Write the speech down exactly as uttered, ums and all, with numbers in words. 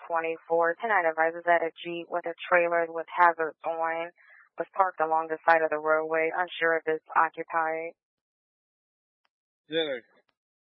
twenty-four. Tonight advises that a Jeep with a trailer with hazards on was parked along the side of the roadway. Unsure if it's occupied. Yeah,